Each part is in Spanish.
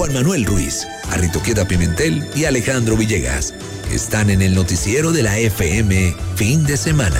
Juan Manuel Ruiz, Arritoqueta Pimentel y Alejandro Villegas. Están en el noticiero de la FM Fin de Semana.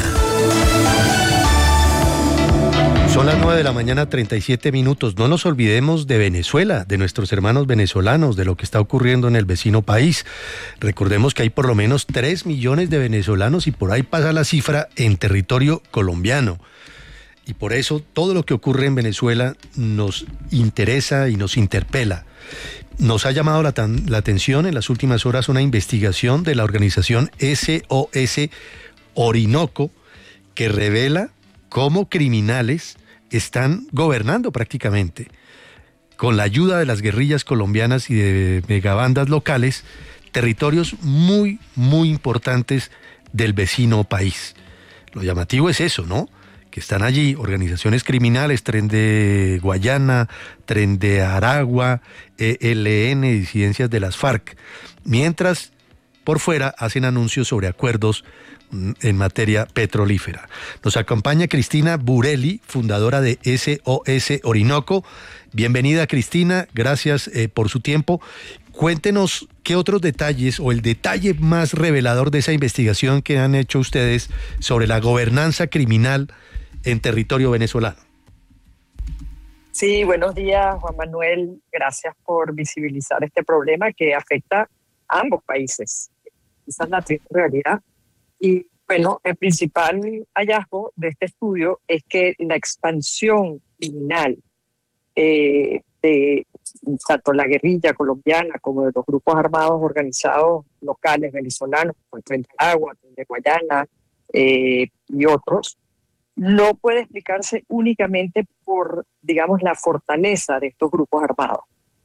Son las 9 de la mañana, 37 minutos. No nos olvidemos de Venezuela, de nuestros hermanos venezolanos, de lo que está ocurriendo en el vecino país. Recordemos que hay por lo menos 3 millones de venezolanos y por ahí pasa la cifra en territorio colombiano. Y por eso todo lo que ocurre en Venezuela nos interesa y nos interpela. Nos ha llamado la atención en las últimas horas una investigación de la organización SOS Orinoco que revela cómo criminales están gobernando prácticamente, con la ayuda de las guerrillas colombianas y de megabandas locales, territorios muy, muy importantes del vecino país. Lo llamativo es eso, ¿no? Que están allí organizaciones criminales, Tren de Guayana, Tren de Aragua, ELN, disidencias de las FARC, mientras por fuera hacen anuncios sobre acuerdos en materia petrolífera. Nos acompaña Cristina Burelli, fundadora de SOS Orinoco. Bienvenida, Cristina, gracias por su tiempo. Cuéntenos qué otros detalles o el detalle más revelador de esa investigación que han hecho ustedes sobre la gobernanza criminal en territorio venezolano. Sí, buenos días, Juan Manuel. Gracias por visibilizar este problema que afecta a ambos países. Esa es la triste realidad. Y bueno, el principal hallazgo de este estudio es que la expansión criminal de tanto la guerrilla colombiana como de los grupos armados organizados locales venezolanos, como el Tren de Agua, el Tren de Guayana y otros, no puede explicarse únicamente por, digamos, la fortaleza de estos grupos armados,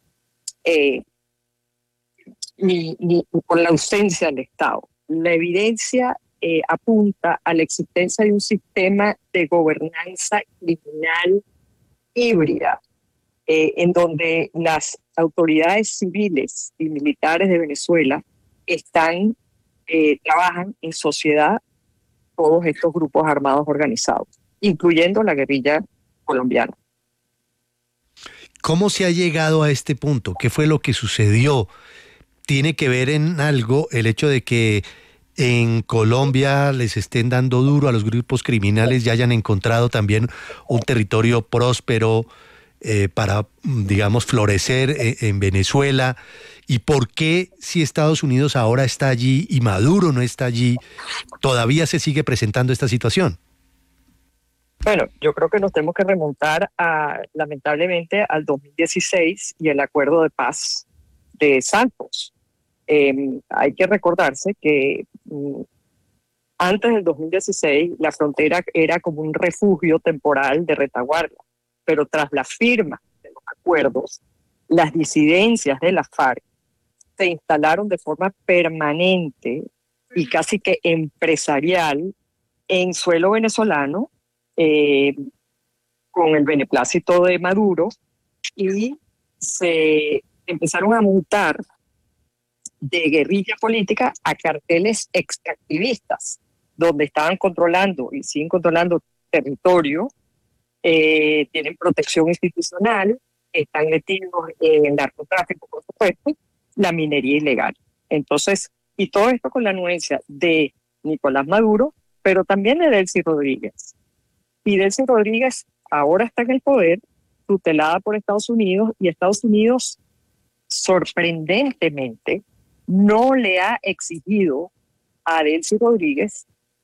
ni por la ausencia del Estado. La evidencia apunta a la existencia de un sistema de gobernanza criminal híbrida, en donde las autoridades civiles y militares de Venezuela trabajan en sociedad todos estos grupos armados organizados, incluyendo la guerrilla colombiana. ¿Cómo se ha llegado a este punto? ¿Qué fue lo que sucedió? ¿Tiene que ver en algo el hecho de que en Colombia les estén dando duro a los grupos criminales y hayan encontrado también un territorio próspero para, digamos, florecer en Venezuela? ¿Y por qué, si Estados Unidos ahora está allí y Maduro no está allí, todavía se sigue presentando esta situación? Bueno, yo creo que nos tenemos que remontar lamentablemente al 2016 y el acuerdo de paz de Santos. Hay que recordarse que antes del 2016 la frontera era como un refugio temporal de retaguardia, pero tras la firma de los acuerdos, las disidencias de la FARC se instalaron de forma permanente y casi que empresarial en suelo venezolano, con el beneplácito de Maduro, y se empezaron a montar de guerrilla política a carteles extractivistas, donde estaban controlando y siguen controlando territorio, tienen protección institucional, están metidos en el narcotráfico, por supuesto, la minería ilegal. Entonces, y todo esto con la anuencia de Nicolás Maduro, pero también de Delcy Rodríguez. Y Delcy Rodríguez ahora está en el poder, tutelada por Estados Unidos, y Estados Unidos, sorprendentemente, no le ha exigido a Delcy Rodríguez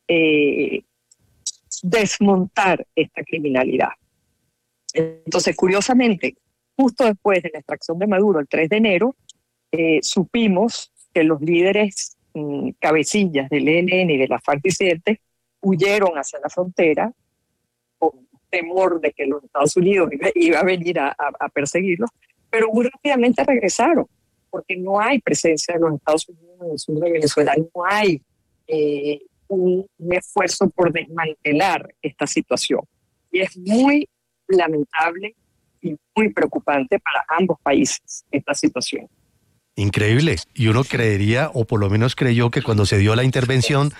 desmontar esta criminalidad. Entonces, curiosamente, justo después de la extracción de Maduro, el 3 de enero, supimos que los líderes cabecillas del ELN y de la FARC disidentes huyeron hacia la frontera con temor de que los Estados Unidos iba a venir a perseguirlos, pero muy rápidamente regresaron, porque no hay presencia de los Estados Unidos en el sur de Venezuela, no hay un esfuerzo por desmantelar esta situación. Y es muy lamentable y muy preocupante para ambos países esta situación. Increíble. Y uno creería, o por lo menos creyó, que cuando se dio la intervención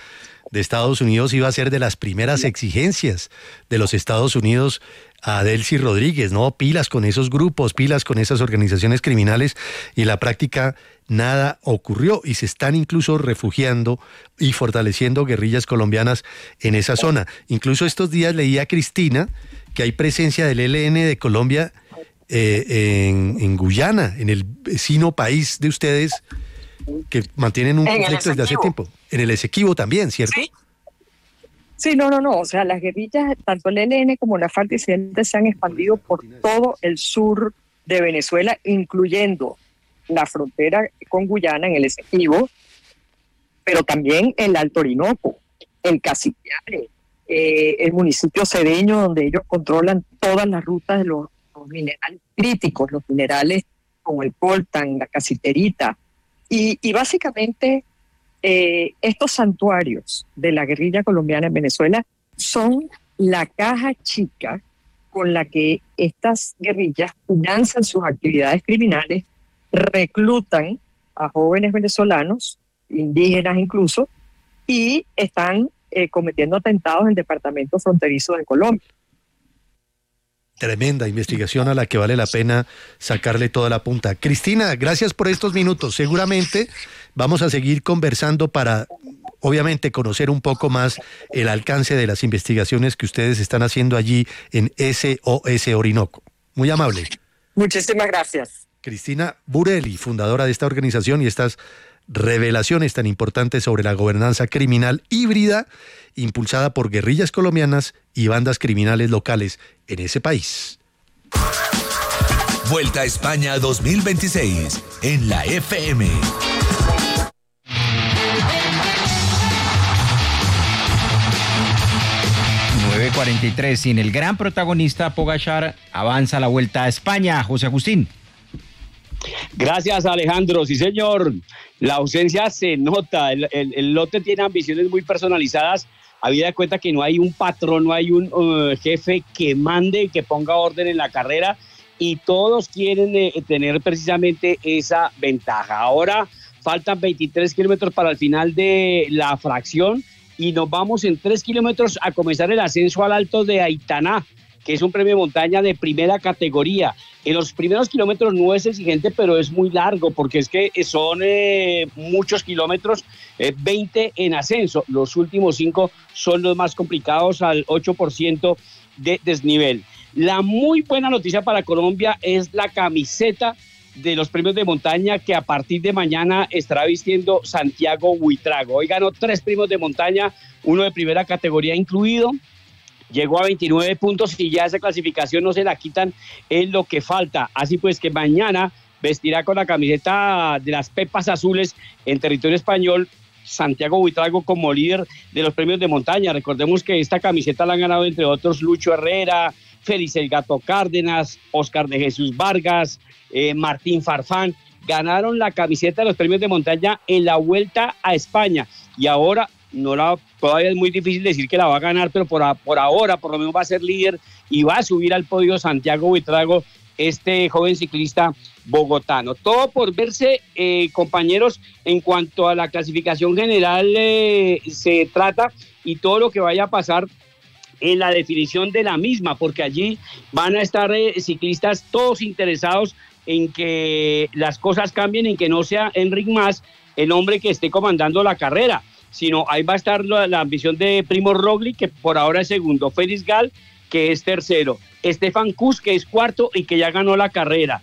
de Estados Unidos iba a ser de las primeras exigencias de los Estados Unidos a Delcy Rodríguez, ¿no? Pilas con esos grupos, pilas con esas organizaciones criminales, y en la práctica nada ocurrió y se están incluso refugiando y fortaleciendo guerrillas colombianas en esa zona. Incluso estos días leía a Cristina que hay presencia del ELN de Colombia en Guyana, en el vecino país de ustedes, que mantienen un conflicto desde hace tiempo. En el Esequibo también, ¿cierto? Sí. Sí, no. O sea, las guerrillas, tanto el ELN como la FARC disidentes, se han expandido por todo el sur de Venezuela, incluyendo la frontera con Guyana en el Esequibo, pero también el Alto Orinoco, el Caciquiare, el municipio Cedeño, donde ellos controlan todas las rutas de los minerales críticos, los minerales como el coltan, la casiterita, y básicamente estos santuarios de la guerrilla colombiana en Venezuela son la caja chica con la que estas guerrillas financian sus actividades criminales, reclutan a jóvenes venezolanos, indígenas incluso, y están cometiendo atentados en el departamento fronterizo de Colombia. Tremenda investigación a la que vale la pena sacarle toda la punta. Cristina, gracias por estos minutos. Seguramente vamos a seguir conversando para, obviamente, conocer un poco más el alcance de las investigaciones que ustedes están haciendo allí en SOS Orinoco. Muy amable. Muchísimas gracias. Cristina Burelli, fundadora de esta organización, y estas revelaciones tan importantes sobre la gobernanza criminal híbrida impulsada por guerrillas colombianas y bandas criminales locales en ese país. Vuelta a España 2026 en la FM. ...9:43, sin el gran protagonista Pogačar avanza la Vuelta a España. José Agustín. Gracias, Alejandro. Sí, señor. La ausencia se nota. El lote tiene ambiciones muy personalizadas. Habida cuenta que no hay un patrón, no hay un jefe que mande, que ponga orden en la carrera, y todos quieren tener precisamente esa ventaja. Ahora faltan 23 kilómetros para el final de la fracción y nos vamos en 3 kilómetros a comenzar el ascenso al Alto de Aitaná, que es un premio de montaña de primera categoría. En los primeros kilómetros no es exigente, pero es muy largo, porque es que son muchos kilómetros, 20 en ascenso. Los últimos 5 son los más complicados, al 8% de desnivel. La muy buena noticia para Colombia es la camiseta de los premios de montaña que a partir de mañana estará vistiendo Santiago Buitrago. Hoy ganó 3 premios de montaña, uno de primera categoría incluido. Llegó a 29 puntos y ya esa clasificación no se la quitan, es lo que falta. Así pues que mañana vestirá con la camiseta de las Pepas Azules en territorio español Santiago Buitrago como líder de los premios de montaña. Recordemos que esta camiseta la han ganado entre otros Lucho Herrera, Félix El Gato Cárdenas, Óscar de Jesús Vargas, Martín Farfán. Ganaron la camiseta de los premios de montaña en la Vuelta a España y ahora todavía es muy difícil decir que la va a ganar, pero por ahora por lo menos va a ser líder y va a subir al podio Santiago Buitrago, este joven ciclista bogotano. Todo por verse, compañeros, en cuanto a la clasificación general se trata, y todo lo que vaya a pasar en la definición de la misma, porque allí van a estar ciclistas todos interesados en que las cosas cambien, en que no sea Enric Mas el hombre que esté comandando la carrera, sino ahí va a estar la ambición de Primo Roglic, que por ahora es segundo, Félix Gal, que es tercero, Stefan Kuss, que es cuarto y que ya ganó la carrera,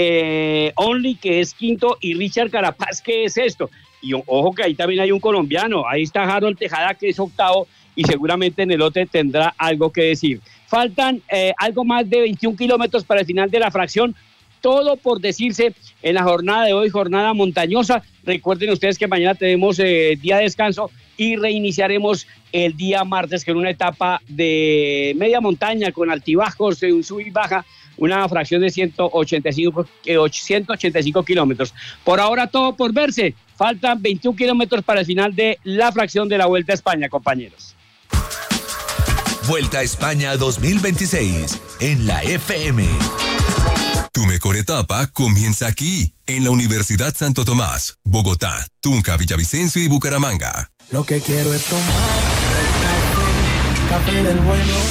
Only, que es quinto, y Richard Carapaz, que es sexto. Y ojo que ahí también hay un colombiano, ahí está Harold Tejada, que es octavo, y seguramente en el lote tendrá algo que decir. Faltan algo más de 21 kilómetros para el final de la fracción, todo por decirse en la jornada de hoy, jornada montañosa. Recuerden ustedes que mañana tenemos día de descanso y reiniciaremos el día martes con una etapa de media montaña con altibajos, un sub y baja, una fracción de 185 kilómetros. Por ahora todo por verse. Faltan 21 kilómetros para el final de la fracción de la Vuelta a España, compañeros. Vuelta a España 2026 en la FM. Tu mejor etapa comienza aquí, en la Universidad Santo Tomás, Bogotá, Tunja, Villavicencio y Bucaramanga. Lo que quiero es tomar café del bueno.